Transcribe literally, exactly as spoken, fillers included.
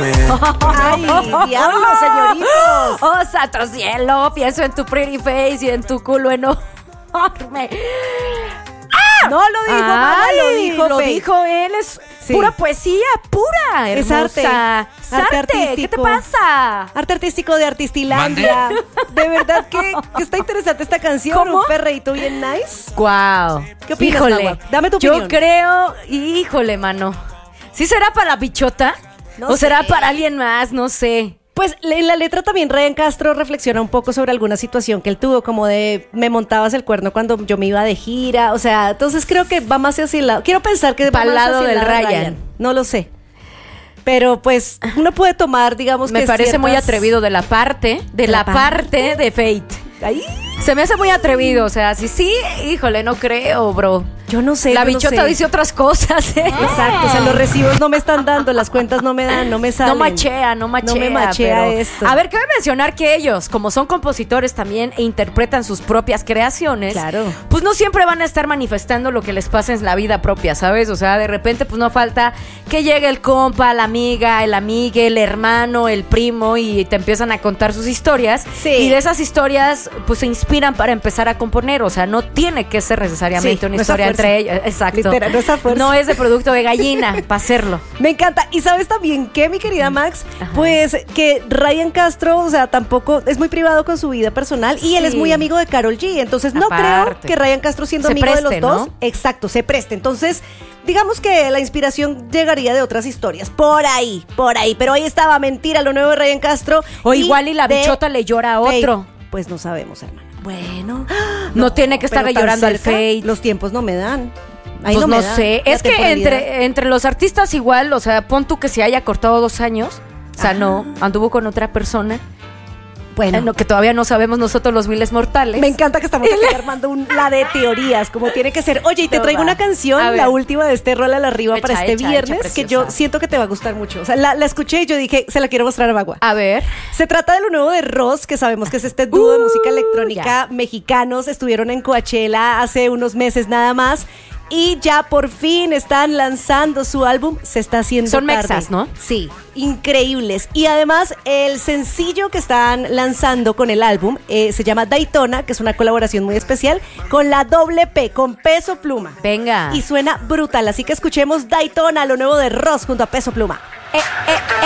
Bésame. Ay, diablo, señoritos. Oh, santo cielo, pienso en tu pretty face y en tu culo enorme. No lo dijo, mamá, lo dijo Lo Faith. dijo él, es Sí. pura poesía, pura, Es hermosa. arte. Es Arte arte, ¿qué te artístico. pasa? Arte artístico de Artistilandia. De verdad que, que está interesante esta canción. ¿Cómo? Un perreíto bien nice. Wow. ¿Qué opinas, Híjole, Nahua? Dame tu yo opinión. creo, híjole, mano. ¿Sí será para la bichota? No ¿O será sé. para alguien más? No sé. Pues en la letra también Ryan Castro reflexiona un poco sobre alguna situación que él tuvo, como de me montabas el cuerno cuando yo me iba de gira, o sea, entonces creo que va más hacia el lado. Quiero pensar que va Pa'l más lado hacia el del lado de Ryan. No lo sé. Pero pues uno puede tomar, digamos Me que parece muy ciertas- atrevido de la parte, de la, la parte de Fate. Ahí. Se me hace muy atrevido, o sea, sí, sí, híjole, no creo, bro. Yo no sé. La yo no bichota sé. dice otras cosas, ¿eh? Exacto, o sea, los recibos no me están dando, las cuentas no me dan, no me salen. No machea, no machea. No me machea pero- esto. A ver, cabe mencionar que ellos, como son compositores también e interpretan sus propias creaciones, Claro. pues no siempre van a estar manifestando lo que les pasa en la vida propia, ¿sabes? O sea, de repente pues no falta que llegue el compa, la amiga, el amigue, el hermano, el primo y te empiezan a contar sus historias. Sí. Y de esas historias pues se inspiran para empezar a componer, o sea, no tiene que ser necesariamente Sí, una no es a historia fuerza. entre ellos. Exacto. Literal, no es a fuerza. No es de producto de gallina para hacerlo. Me encanta. Y sabes también que, mi querida Max, Ajá. pues que Ryan Castro, o sea, tampoco es muy privado con su vida personal y él es Sí. muy amigo de Karol G. Entonces no creo Aparte. que Ryan Castro siendo Se amigo de los preste, dos, ¿no? exacto, se preste. Entonces, digamos que la inspiración llegaría de otras historias. Por ahí, por ahí. Pero ahí estaba mentira lo nuevo de Ryan Castro. O igual y la de bichota le llora a Faith. otro. Pues no sabemos, hermana. Bueno. No tiene que estarle pero tan llorando al cerca, Fate. Los tiempos no me dan. Ahí Pues no, no, me dan sé. la Es que temporalidad. entre, entre los artistas igual, o sea, pon tú que se haya cortado dos años. O sea, no, anduvo con otra persona. Bueno, Eh, no, que todavía no sabemos nosotros los viles mortales. me encanta que estamos aquí armando un, la de teorías, como tiene que ser. Oye, y te No traigo va. una canción, A ver. la última de este Rol a la Arriba para Echa, este echa, viernes, echa, que yo preciosa. siento que te va a gustar mucho. O sea, la, la escuché y yo dije, se la quiero mostrar a Magua. A ver. Se trata de lo nuevo de Ross, que sabemos que es este dúo de Uh, música electrónica mexicanos. Estuvieron en Coachella hace unos meses nada más. Y ya por fin están lanzando su álbum. Se está haciendo Son tarde. mexas, ¿no? Sí, increíbles. Y además, el sencillo que están lanzando con el álbum eh, se llama Daytona, que es una colaboración muy especial con la doble P, con Peso Pluma. Venga. Y suena brutal. Así que escuchemos Daytona, lo nuevo de Ross junto a Peso Pluma. Eh, eh,